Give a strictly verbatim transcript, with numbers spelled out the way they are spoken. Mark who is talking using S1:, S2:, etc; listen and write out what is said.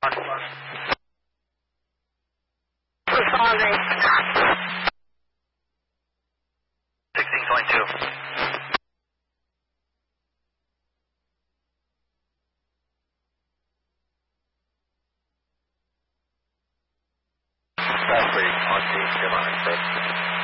S1: Responding.
S2: sixteen twenty-two.
S3: Bradley on the line, sir.